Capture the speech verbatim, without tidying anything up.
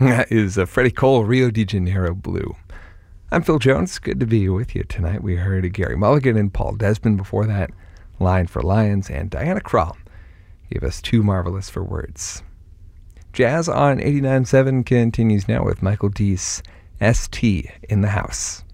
That is uh, Freddie Cole, Rio de Janeiro Blue. I'm Phil Jones. Good to be with you tonight. We heard Gary Mulligan and Paul Desmond before that, Lion for Lions, and Diana Krall gave us Too Marvelous for Words. Jazz on eighty-nine point seven continues now with Michael Deese, S T in the House.